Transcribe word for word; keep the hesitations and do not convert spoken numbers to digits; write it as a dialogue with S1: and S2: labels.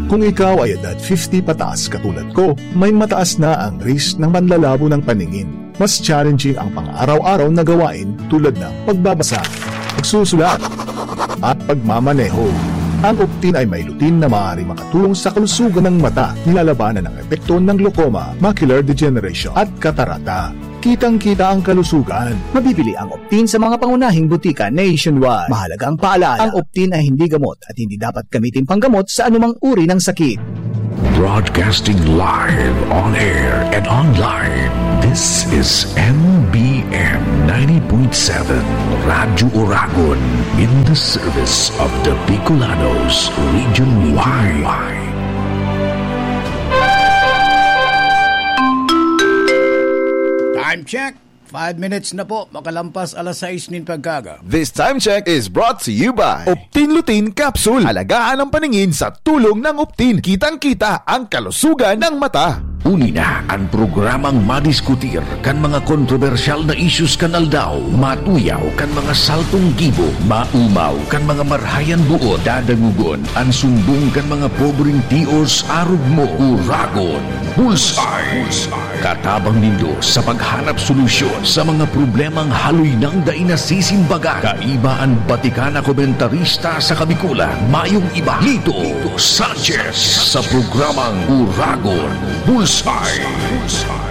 S1: Kung ikaw ay edad fifty pataas katulad ko, may mataas na ang risk ng panlalabo ng paningin. Mas challenging ang pang-araw-araw na gawain tulad ng pagbabasa, pagsusulat, at pagmamaneho. Ang Optin ay may lutin na maaari makatulong sa kalusugan ng mata, nilalabanan ng epekto ng glaucoma, macular degeneration at katarata. Kitang-kita ang kalusugan.
S2: Mabibili ang Optin sa mga pangunahing butika nationwide. Mahalaga ang paalala, ang Optin ay hindi gamot at hindi dapat gamitin panggamot sa anumang uri ng sakit.
S3: Broadcasting live on air and online. This is M B M ninety point seven Radyo Oragon in the service of the Bicolanos Region Y.
S4: Time check. Five minutes na po, makalampas alas sais nin pagkaga.
S5: This time check is brought to you by Optin Lutein Capsule. Alagaan ang paningin sa tulong ng Optin. Kitang-kita ang kalusugan ng mata.
S3: Uni na ang programang madiskutir kan mga kontrobersyal na issues kan aldaw, matuyaw kan mga saltong gibo, maumaw kan mga marhayan buot, dadangugon ang sumbong kan mga pobreng tios arog mo, Uragon, Bullseye. Katabang nindo sa paghanap solusyon sa mga problemang haloy ng dainasisimbagan. Kaiba ang Batikana komentarista sa Kabikulan, mayong iba, Lito Sanchez sa programang Uragon, Bullseye. Bullseye.